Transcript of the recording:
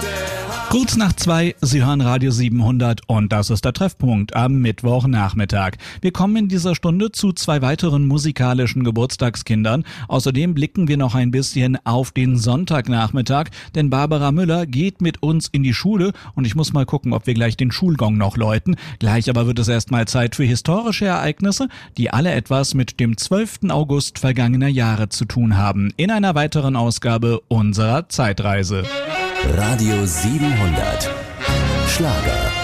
Kurz nach 2, Sie hören Radio 700 und das ist der Treffpunkt am Mittwochnachmittag. Wir kommen in dieser Stunde zu 2 weiteren musikalischen Geburtstagskindern. Außerdem blicken wir noch ein bisschen auf den Sonntagnachmittag, denn Barbara Müller geht mit uns in die Schule und ich muss mal gucken, ob wir gleich den Schulgong noch läuten. Gleich aber wird es erstmal Zeit für historische Ereignisse, die alle etwas mit dem 12. August vergangener Jahre zu tun haben. In einer weiteren Ausgabe unserer Zeitreise. Radio 700 Schlager.